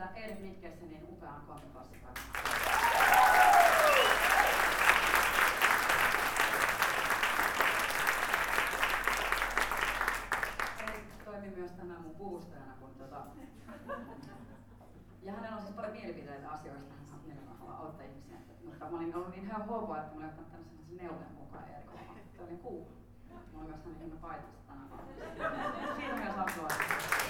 sieltä Erik Mikkelsenin upean kontrabassikaivan. Erik toimi myös tämän mun puvustajana, ja hänellä on siis paljon mielipiteitä asioista, hän saa mielellään auttaa ihmisiä. Mutta mä olin ollut niin helppoa, että mä olin ottanut tämmöisen neuven mukaan Erikolla. Se oli cool. Mulla oli myös hänen ilme paitasta tänään. Siitä myös aplodia.